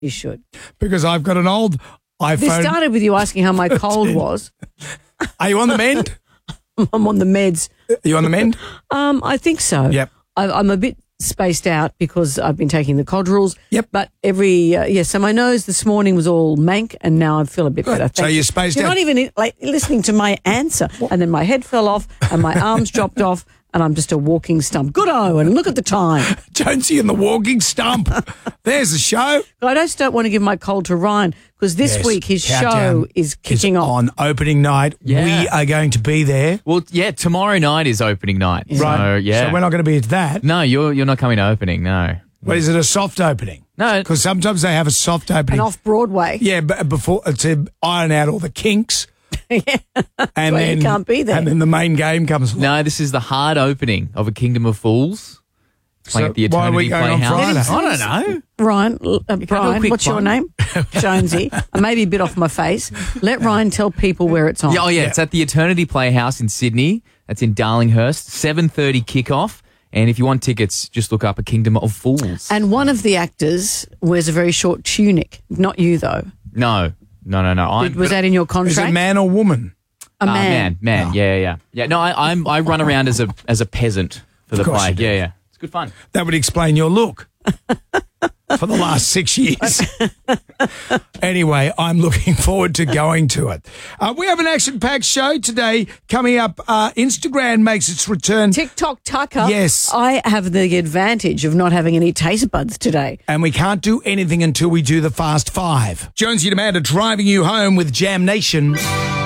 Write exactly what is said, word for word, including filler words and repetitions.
You should. Because I've got an old iPhone. This started with you asking how my cold was. Are you on the mend? I'm on the meds. Are you on the mend? Um, I think so. Yep. I, I'm a bit spaced out because I've been taking the Codurals. Yep. But every, uh, yeah, so my nose this morning was all mank and now I feel a bit better. So Thank you're you. spaced You're out. not even like listening to my answer. And then my head fell off and my arms dropped off and I'm just a walking stump. Good Owen, look at the time. Jonesy and the walking stump. There's the show. I just don't want to give my cold to Ryan because this Yes, week his Countdown show is kicking is off. on opening night. Yeah. We are going to be there. Well, yeah, tomorrow night is opening night. So, Right. yeah. So we're not going to be at that. No, you're you're not coming to opening, no. What is it, a soft opening? No. Because sometimes they have a soft opening. And off Broadway. Yeah, but before to iron out all the kinks. yeah. And why you then can't be there. And then the main game comes along. No, this is the hard opening of A Kingdom of Fools. Playing So at the why are we Eternity going on Playhouse. Friday? I don't know. Ryan, uh, do a Brian, quick what's your one. name? Jonesy. I may be a bit off my face. Let Ryan tell people where it's on. Yeah, oh yeah, it's at the Eternity Playhouse in Sydney. That's in Darlinghurst. seven thirty kickoff. And if you want tickets, just look up A Kingdom of Fools. And one of the actors wears a very short tunic. Not you, though. no, no, no, no. I'm, Was that in your Is contract? it man or woman? A Uh, man. man, man. Yeah, yeah, yeah. Yeah, no, I, I'm, I run around as a as a peasant for the Of course play. you do. Yeah, yeah. It's good fun. That would explain your look for the last six years. Anyway, I'm looking forward to going to it. Uh, we have an action-packed show today coming up. Uh, Instagram makes its return. TikTok Tucker. Yes. I have the advantage of not having any taste buds today. And we can't do anything until we do the Fast Five. Jonesy and Amanda driving you home with Jam Nation.